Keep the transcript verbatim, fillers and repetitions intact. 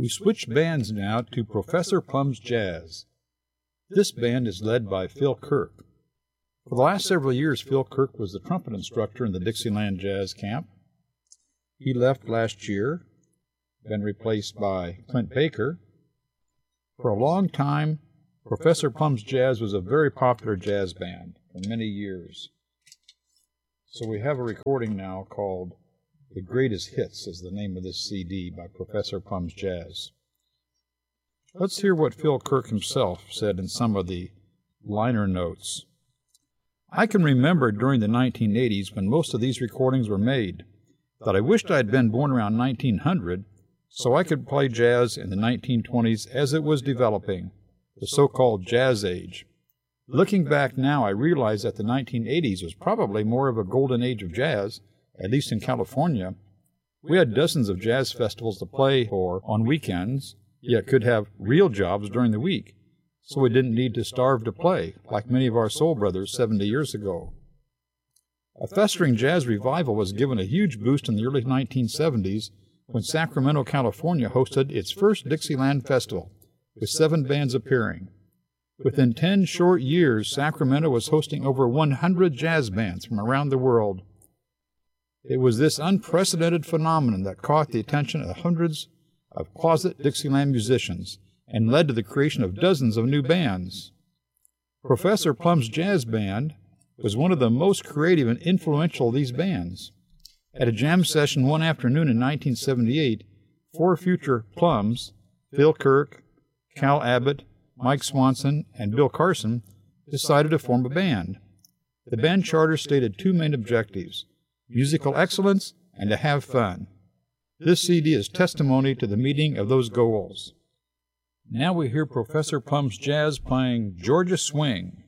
We switch bands now to Professor Plum's Jazz. This band is led by Phil Kirk. For the last several years, Phil Kirk was the trumpet instructor in the Dixieland Jazz Camp. He left last year, been replaced by Clint Baker. For a long time, Professor Plum's Jazz was a very popular jazz band for many years. So we have a recording now called The Greatest Hits is the name of this C D by Professor Plum's Jazz. Let's hear what Phil Kirk himself said in some of the liner notes. I can remember during the nineteen eighties when most of these recordings were made that I wished I had been born around nineteen hundred so I could play jazz in the nineteen twenties as it was developing, the so-called Jazz Age. Looking back now, I realize that the nineteen eighties was probably more of a golden age of jazz, at least in California. We had dozens of jazz festivals to play for on weekends, yet could have real jobs during the week, so we didn't need to starve to play, like many of our soul brothers seventy years ago. A festering jazz revival was given a huge boost in the early nineteen seventies when Sacramento, California hosted its first Dixieland Festival, with seven bands appearing. Within ten short years, Sacramento was hosting over one hundred jazz bands from around the world. It was this unprecedented phenomenon that caught the attention of hundreds of closet Dixieland musicians and led to the creation of dozens of new bands. Professor Plum's Jazz Band was one of the most creative and influential of these bands. At a jam session one afternoon in nineteen seventy-eight, four future Plums, Phil Kirk, Cal Abbott, Mike Swanson, and Bill Carson, decided to form a band. The band charter stated two main objectives: musical excellence and to have fun. This C D is testimony to the meeting of those goals. Now we hear Professor Plum's Jazz playing Georgia Swing.